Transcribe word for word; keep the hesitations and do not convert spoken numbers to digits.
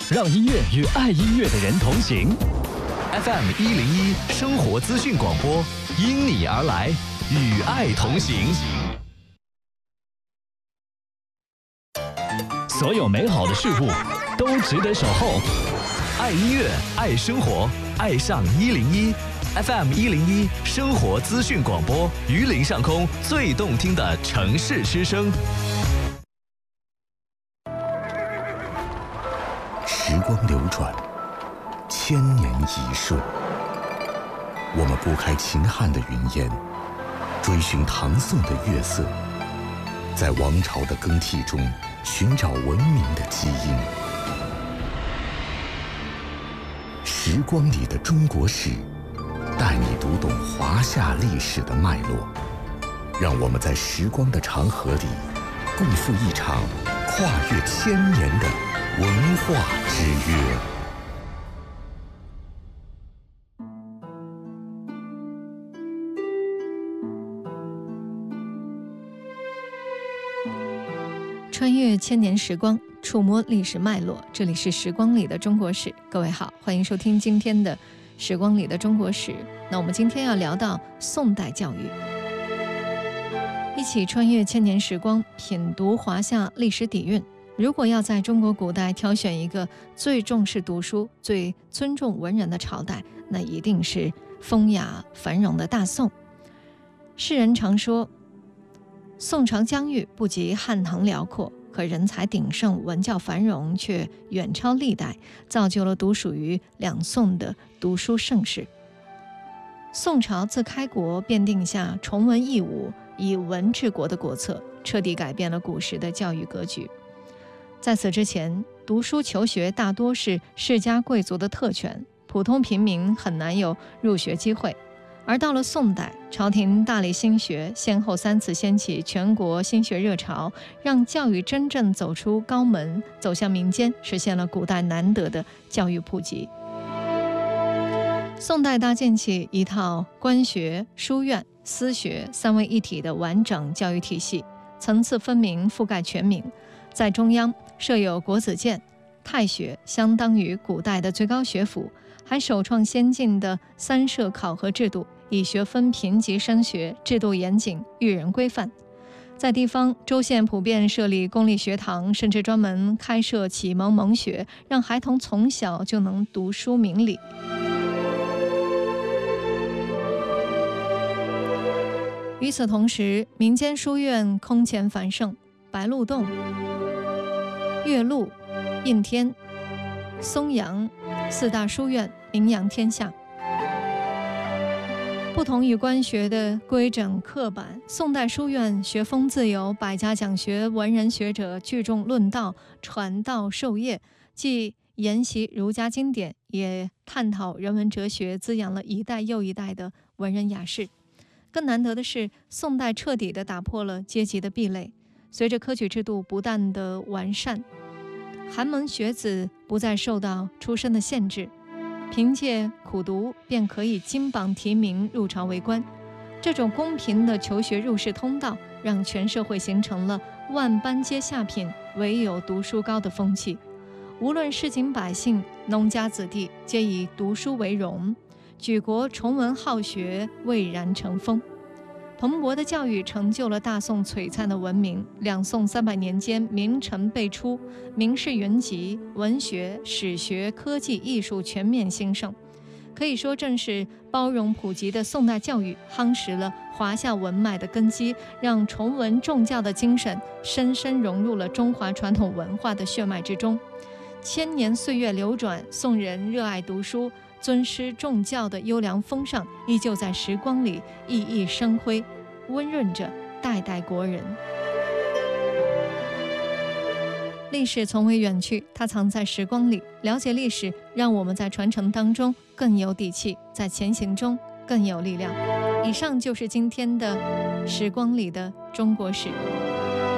让音乐与爱音乐的人同行。F M 一零一生活资讯广播，因你而来，与爱同行。所有美好的事物都值得守候。爱音乐，爱生活，爱上一零一 F M 一零一生活资讯广播，榆林上空最动听的城市之声。 时光流转，千年一瞬。我们拨开秦汉的云烟，追寻唐宋的月色，在王朝的更替中寻找文明的基因。时光里的中国史，带你读懂华夏历史的脉络。让我们在时光的长河里，共赴一场跨越千年的文化之约。 穿越千年时光，触摸历史脉络，这里是时光里的中国史。各位好，欢迎收听今天的时光里的中国史。那我们今天要聊到宋代教育，一起穿越千年时光，品读华夏历史底蕴。如果要在中国古代挑选一个最重视读书、最尊重文人的朝代，那一定是风雅繁荣的大宋。世人常说，宋朝疆域不及汉唐辽阔，可人才鼎盛，文教繁荣却远超历代，造就了独属于两宋的读书盛世。宋朝自开国便定下崇文抑武、以文治国的国策，彻底改变了古时的教育格局。在此之前，读书求学大多是世家贵族的特权，普通平民很难有入学机会。而到了宋代，朝廷大力兴学，先后三次掀起全国兴学热潮，让教育真正走出高门，走向民间，实现了古代难得的教育普及。宋代搭建起一套官学、书院、私学三位一体的完整教育体系，层次分明，覆盖全民。在中央设有国子监，太学相当于古代的最高学府，还首创先进的三社考核制度，以学分评级升学，制度严谨，育人规范。在地方，州县普遍设立公立学堂，甚至专门开设启蒙蒙学，让孩童从小就能读书明理。与此同时，民间书院空前繁盛，白鹿洞、岳麓、应天、松阳四大书院名扬天下。不同于官学的规整刻板，宋代书院学风自由，百家讲学，文人学者聚众论道，传道授业，既研习儒家经典，也探讨人文哲学，滋养了一代又一代的文人雅士。更难得的是，宋代彻底地打破了阶级的壁垒。随着科举制度不断的完善，寒门学子不再受到出身的限制，凭借苦读便可以金榜题名，入朝为官。这种公平的求学入仕通道，让全社会形成了万般皆下品，唯有读书高的风气。无论市井百姓、农家子弟，皆以读书为荣，举国崇文好学，蔚然成风。蓬勃的教育成就了大宋璀璨的文明。两宋三百年间，名臣辈出，名士云集，文学、史学、科技、艺术全面兴盛。可以说，正是包容普及的宋代教育，夯实了华夏文脉的根基，让崇文重教的精神深深融入了中华传统文化的血脉之中。千年岁月流转，宋人热爱读书、尊师重教的优良风尚，依旧在时光里熠熠生辉，温润着代代国人。历史从未远去，它藏在时光里。了解历史，让我们在传承当中更有底气，在前行中更有力量。以上就是今天的时光里的中国史。